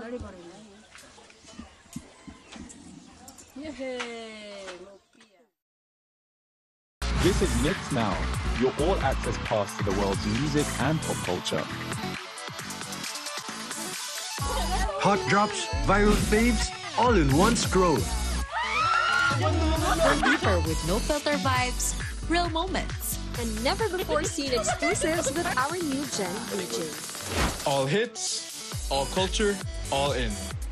Visit Mix Now, your all-access pass to the world's music and pop culture. Hot drops, viral faves, all in one scroll. Go deeper with no filter vibes, real moments. And never-before-seen exclusives with our new Gen AJ. All hits, all culture, all in.